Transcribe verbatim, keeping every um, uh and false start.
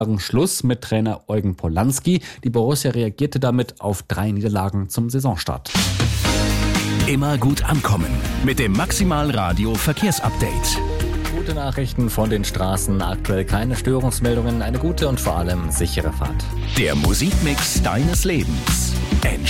Schluss mit Trainer Eugen Polanski. Die Borussia reagierte damit auf drei Niederlagen zum Saisonstart. Immer gut ankommen mit dem Maximal Radio Verkehrsupdate. Gute Nachrichten von den Straßen, aktuell keine Störungsmeldungen, eine gute und vor allem sichere Fahrt. Der Musikmix deines Lebens.